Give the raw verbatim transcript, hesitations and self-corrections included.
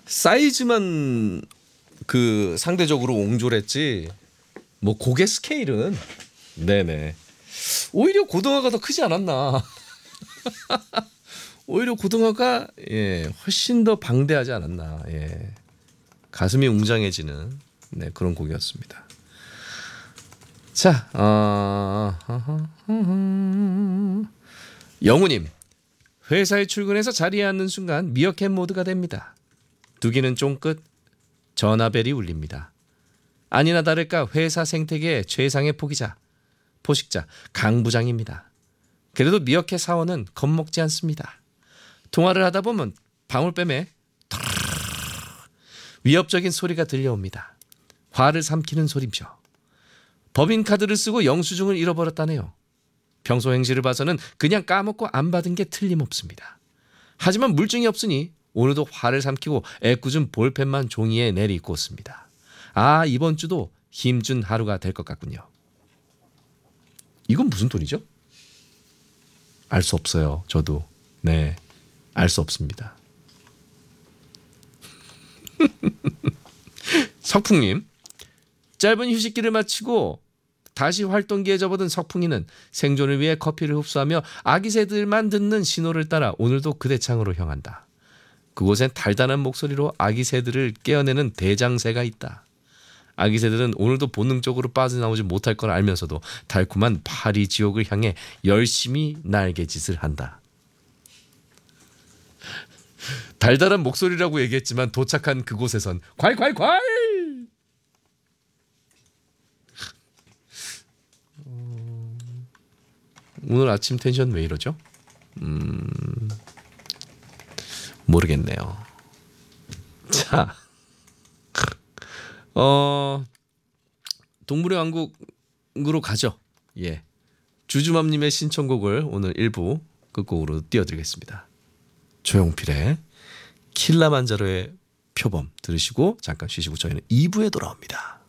사이즈만 그 상대적으로 옹졸했지 뭐 고개 스케일은 네네 오히려 고등어가 더 크지 않았나. 오히려 고등어가 예 훨씬 더 방대하지 않았나. 예 가슴이 웅장해지는 네 그런 곡이었습니다. 자, 어... 영우님 회사에 출근해서 자리에 앉는 순간 미어캣 모드가 됩니다. 두 귀는 쫑긋 전화벨이 울립니다. 아니나 다를까 회사 생태계의 최상의 포기자 포식자 강 부장입니다. 그래도 미어캣 사원은 겁먹지 않습니다. 통화를 하다 보면 방울뱀에 위협적인 소리가 들려옵니다. 화를 삼키는 소리죠. 법인카드를 쓰고 영수증을 잃어버렸다네요. 평소 행실을 봐서는 그냥 까먹고 안 받은 게 틀림없습니다. 하지만 물증이 없으니 오늘도 화를 삼키고 애꿎은 볼펜만 종이에 내리꽂습니다. 아, 이번 주도 힘준 하루가 될 것 같군요. 이건 무슨 돈이죠? 알 수 없어요. 저도. 네, 알 수 없습니다. 석풍님, 짧은 휴식기를 마치고 다시 활동기에 접어든 석풍이는 생존을 위해 커피를 흡수하며 아기 새들만 듣는 신호를 따라 오늘도 그대 창으로 향한다. 그곳엔 달달한 목소리로 아기 새들을 깨어내는 대장새가 있다. 아기 새들은 오늘도 본능적으로 빠져나오지 못할 걸 알면서도 달콤한 파리 지옥을 향해 열심히 날개짓을 한다. 달달한 목소리라고 얘기했지만 도착한 그곳에선 콸콸콸! 오늘 아침 텐션 왜 이러죠? 음, 모르겠네요. 자, 어, 동물의 왕국으로 가죠. 예, 주주맘님의 신청곡을 오늘 일부 끝곡으로 띄워드리겠습니다. 조용필의 킬라만자로의 표범 들으시고 잠깐 쉬시고 저희는 이 부에 돌아옵니다.